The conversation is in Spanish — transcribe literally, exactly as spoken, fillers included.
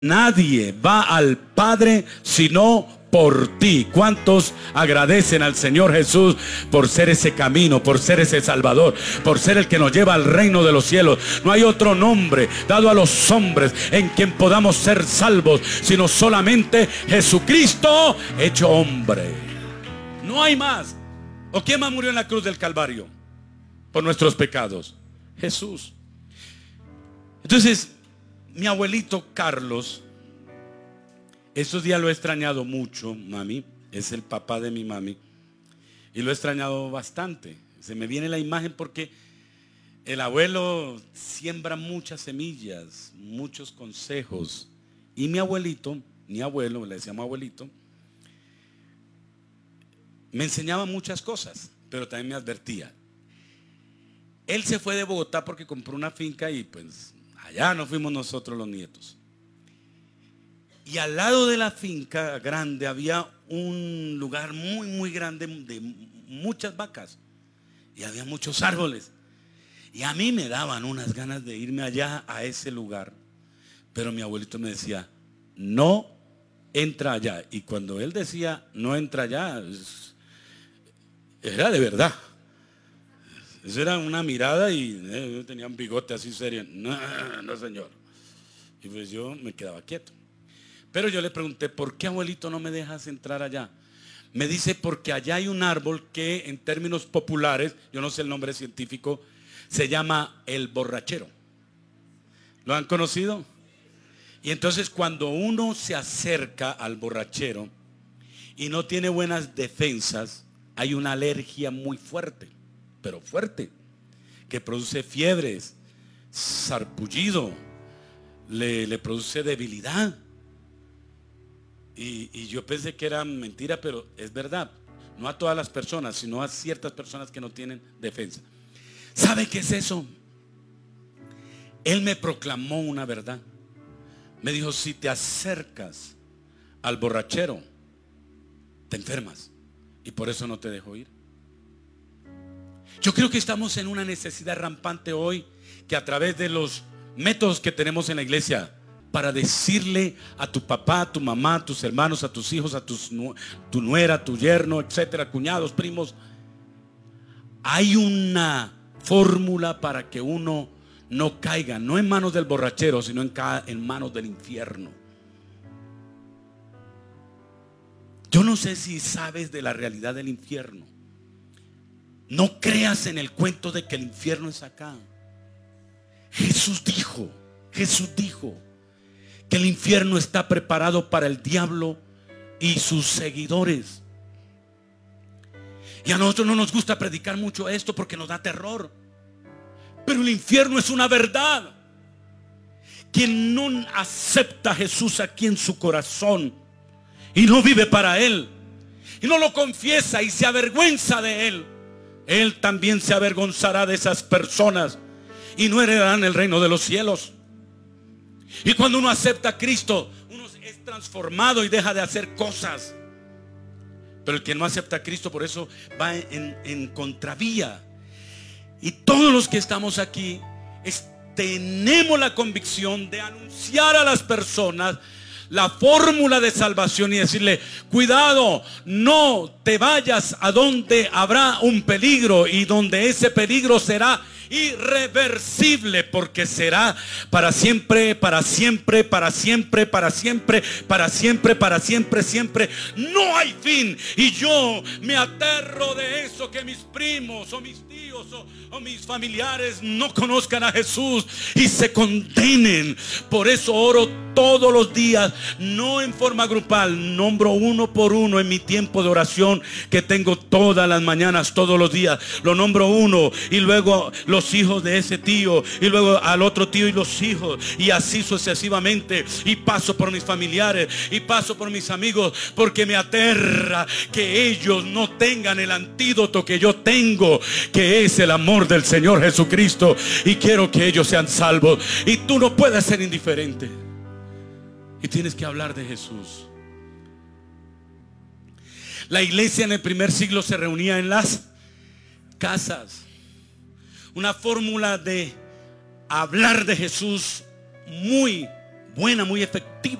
Nadie va al Padre sino por ti. ¿Cuántos agradecen al Señor Jesús por ser ese camino, por ser ese Salvador, por ser el que nos lleva al reino de los cielos? No hay otro nombre dado a los hombres en quien podamos ser salvos, sino solamente Jesucristo hecho hombre. No hay más. ¿O quién más murió en la cruz del Calvario por nuestros pecados? Jesús. Entonces, mi abuelito Carlos, esos días lo he extrañado mucho, mami. Es el papá de mi mami. Y lo he extrañado bastante. Se me viene la imagen porque el abuelo siembra muchas semillas, muchos consejos. Y mi abuelito, mi abuelo, le decíamos abuelito, me enseñaba muchas cosas, pero también me advertía. Él se fue de Bogotá porque compró una finca y pues allá nos fuimos nosotros los nietos. Y al lado de la finca grande había un lugar muy muy grande de muchas vacas. Y había muchos árboles. Y a mí me daban unas ganas de irme allá a ese lugar. Pero mi abuelito me decía, no entra allá. Y cuando él decía, no entra allá, era de verdad. Eso era una mirada y eh, tenía un bigote así serio. No, no señor. Y pues yo me quedaba quieto. Pero yo le pregunté, ¿por qué, abuelito, no me dejas entrar allá? Me dice, porque allá hay un árbol que en términos populares, yo no sé el nombre científico, se llama el borrachero. ¿Lo han conocido? Y entonces cuando uno se acerca al borrachero y no tiene buenas defensas, hay una alergia muy fuerte, pero fuerte, que produce fiebres, sarpullido, le, le produce debilidad. Y, y yo pensé que era mentira, pero es verdad. No a todas las personas, sino a ciertas personas que no tienen defensa. ¿Sabe qué es eso? Él me proclamó una verdad. Me dijo, si te acercas al borrachero, te enfermas. Y por eso no te dejo ir. Yo creo que estamos en una necesidad rampante hoy, que a través de los métodos que tenemos en la iglesia, para decirle a tu papá, a tu mamá, a tus hermanos, a tus hijos, a tus, tu nuera, a tu yerno, etcétera, cuñados, primos, hay una fórmula para que uno no caiga, no en manos del borrachero, sino en, en manos del infierno. Yo no sé si sabes de la realidad del infierno. No creas en el cuento de que el infierno es acá. Jesús dijo, Jesús dijo que el infierno está preparado para el diablo y sus seguidores. Y a nosotros no nos gusta predicar mucho esto porque nos da terror. Pero el infierno es una verdad. Quien no acepta a Jesús aquí en su corazón y no vive para Él, y no lo confiesa y se avergüenza de Él, Él también se avergonzará de esas personas y no heredarán el reino de los cielos. Y cuando uno acepta a Cristo, uno es transformado y deja de hacer cosas. Pero el que no acepta a Cristo, por eso va en, en contravía. Y todos los que estamos aquí es, tenemos la convicción de anunciar a las personas la fórmula de salvación y decirle, cuidado, no te vayas a donde habrá un peligro y donde ese peligro será irreversible, porque será para siempre, para siempre, para siempre, para siempre, para siempre, para siempre, siempre. No hay fin. Y yo me aterro de eso, que mis primos o mis tíos o, o mis familiares no conozcan a Jesús y se condenen. Por eso oro todos los días, no en forma grupal, nombro uno por uno en mi tiempo de oración que tengo todas las mañanas, todos los días. Lo nombro uno y luego los hijos de ese tío y luego al otro tío y los hijos, y así sucesivamente, y paso por mis familiares y paso por mis amigos, porque me aterra que ellos no tengan el antídoto que yo tengo, que es el amor del Señor Jesucristo, y quiero que ellos sean salvos. Y tú no puedes ser indiferente y tienes que hablar de Jesús. La iglesia en el primer siglo se reunía en las casas. Una fórmula de hablar de Jesús muy buena, muy efectiva